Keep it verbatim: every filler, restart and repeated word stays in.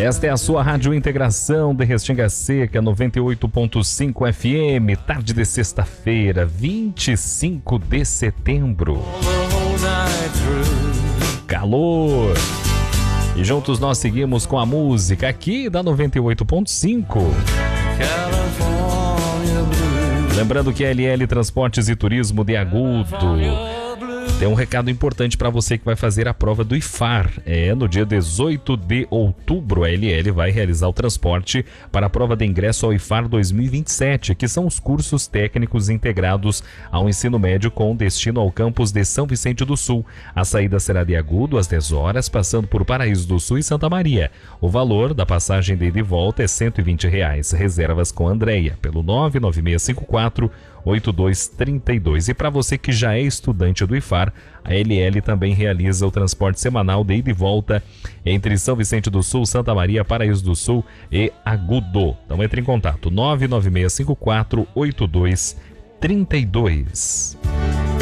Esta é a sua Rádio Integração de Restinga Seca, noventa e oito ponto cinco F M, tarde de sexta-feira, vinte e cinco de setembro. Calor! E juntos nós seguimos com a música aqui da noventa e oito ponto cinco. Lembrando que a L L Transportes e Turismo de Agudo tem um recado importante para você que vai fazer a prova do I F A R. É, no dia dezoito de outubro, a L L vai realizar o transporte para a prova de ingresso ao I F A R dois mil e vinte e sete, que são os cursos técnicos integrados ao ensino médio com destino ao campus de São Vicente do Sul. A saída será de Agudo às dez horas, passando por Paraíso do Sul e Santa Maria. O valor da passagem de ida e volta é cento e vinte reais. Reservas com a Andréia, pelo nove nove seis cinco quatro oito dois três dois. E para você que já é estudante do I F A R, a L L também realiza o transporte semanal de ida e volta entre São Vicente do Sul, Santa Maria, Paraíso do Sul e Agudo. Então entre em contato nove nove seis cinco quatro oito dois três dois.